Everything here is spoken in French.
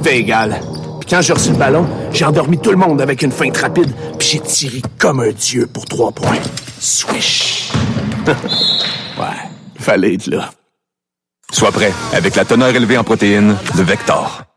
C'était égal. Puis quand j'ai reçu le ballon, j'ai endormi tout le monde avec une feinte rapide, puis j'ai tiré comme un dieu pour 3 points. Swish! Ouais, fallait être là. Sois prêt avec la teneur élevée en protéines de Vector.